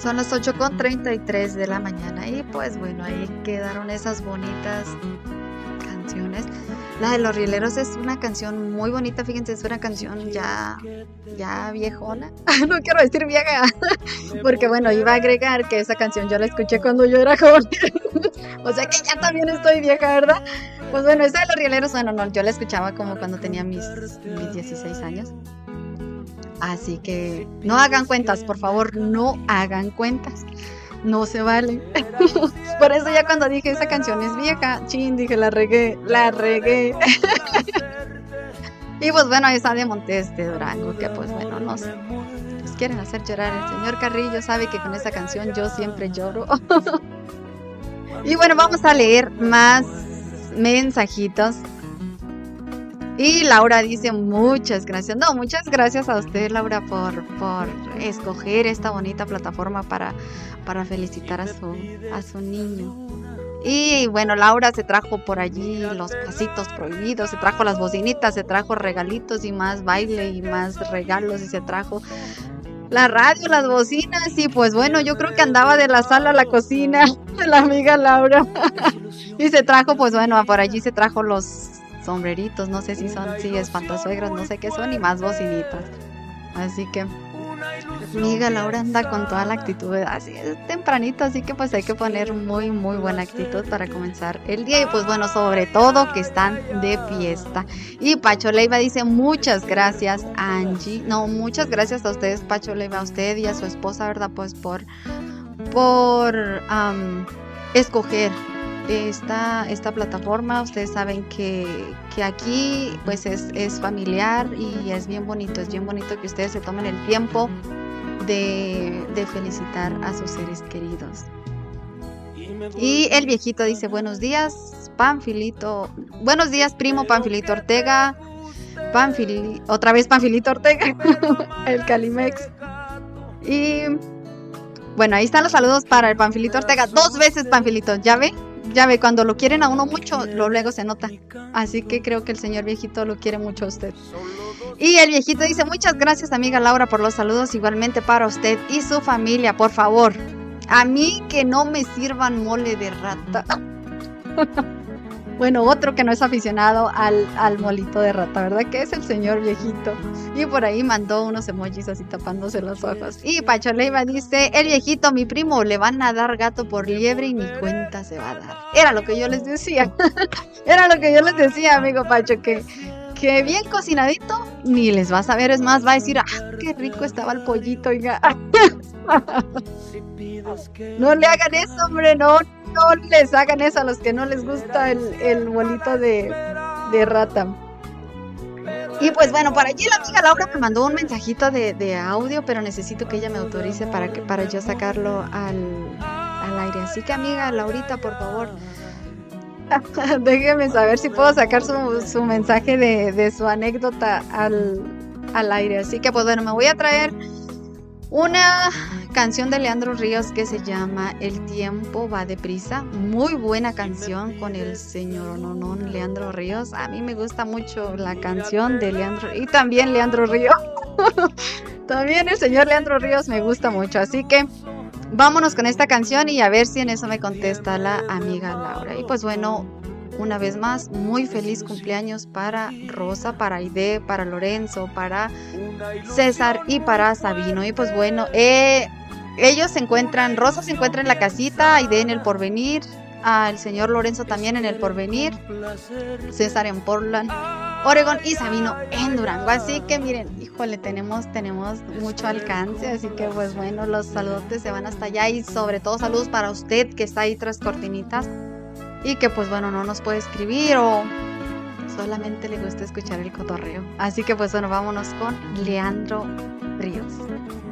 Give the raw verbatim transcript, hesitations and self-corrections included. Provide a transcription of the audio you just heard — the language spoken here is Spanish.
Son las ocho con treinta y tres de la mañana y pues bueno, ahí quedaron esas bonitas canciones. La de Los Rieleros es una canción muy bonita, fíjense, es una canción ya, ya viejona. No quiero decir vieja, porque bueno, iba a agregar que esa canción yo la escuché cuando yo era joven. O sea que ya también estoy vieja, ¿verdad? Pues bueno, esa de Los Rieleros, bueno, no, yo la escuchaba como cuando tenía mis, mis dieciséis años. Así que no hagan cuentas, por favor, no hagan cuentas. No se vale. Por eso ya cuando dije esa canción es vieja, chin, dije la regué, la regué. Y pues bueno, esa de Montes de Durango, que pues bueno, nos, nos quieren hacer llorar. El señor Carrillo sabe que con esa canción yo siempre lloro. Y bueno, vamos a leer más mensajitos. Y Laura dice muchas gracias. No, muchas gracias a usted, Laura, por, por escoger esta bonita plataforma para, para felicitar a su, a su niño. Y bueno, Laura se trajo por allí los pasitos prohibidos, se trajo las bocinitas, se trajo regalitos y más baile y más regalos y se trajo la radio, las bocinas y pues bueno, yo creo que andaba de la sala a la cocina la amiga Laura. Y se trajo, pues bueno, por allí se trajo los sombreritos, no sé si son, sí, espantasuegros, no sé qué son, y más bocinitas. Así que amiga Laura anda con toda la actitud, así es tempranito, así que pues hay que poner muy muy buena actitud para comenzar el día y pues bueno, sobre todo que están de fiesta. Y Pacho Leiva dice muchas gracias Angie, no, muchas gracias a ustedes Pacho Leiva, a usted y a su esposa, ¿verdad? Pues por por um, escoger esta, esta plataforma. Ustedes saben que, que aquí pues es, es familiar y es bien bonito, es bien bonito que ustedes se tomen el tiempo de, de felicitar a sus seres queridos. Y el viejito dice buenos días Panfilito, buenos días primo Panfilito Ortega, Panfili, otra vez Panfilito Ortega, el Calimex. Y bueno, ahí están los saludos para el Panfilito Ortega, dos veces Panfilito, ¿ya ve? Ya ve, cuando lo quieren a uno mucho, lo luego se nota. Así que creo que el señor viejito lo quiere mucho a usted. Y el viejito dice, muchas gracias amiga Laura por los saludos, igualmente para usted y su familia, por favor. A mí que no me sirvan mole de rata. Bueno, otro que no es aficionado al, al molito de rata, ¿verdad? Que es el señor viejito. Y por ahí mandó unos emojis así tapándose los ojos. Y Pacho Leiva dice, el viejito, mi primo, le van a dar gato por liebre y ni cuenta se va a dar. Era lo que yo les decía. Era lo que yo les decía, amigo Pacho, que, que bien cocinadito, ni les va a saber. Es más, va a decir, ah, qué rico estaba el pollito, oiga. No le hagan eso, hombre, no. No les hagan eso a los que no les gusta el, el bolito de, de rata. Y pues bueno, por allí la amiga Laura me mandó un mensajito de, de audio, pero necesito que ella me autorice para, que, para yo sacarlo al, al aire. Así que amiga Laurita, por favor, déjeme saber si puedo sacar su, su mensaje de, de su anécdota al, al aire. Así que pues bueno, me voy a traer una canción de Leandro Ríos que se llama El tiempo va deprisa. Muy buena canción con el señor no, no, Leandro Ríos. A mí me gusta mucho la canción de Leandro y también Leandro Ríos. También el señor Leandro Ríos me gusta mucho. Así que vámonos con esta canción y a ver si en eso me contesta la amiga Laura. Y pues bueno, una vez más, muy feliz cumpleaños para Rosa, para Aide, para Lorenzo, para César y para Sabino. Y pues bueno, eh, ellos se encuentran, Rosa se encuentra en la casita, Aide en el Porvenir, ah, el señor Lorenzo también en el Porvenir, César en Portland, Oregon y Sabino en Durango. Así que miren, híjole, tenemos, tenemos mucho alcance, así que pues bueno, los saludotes se van hasta allá y sobre todo saludos para usted que está ahí tras cortinitas y que pues bueno, no nos puede escribir o solamente le gusta escuchar el cotorreo. Así que pues bueno, vámonos con Leandro Ríos.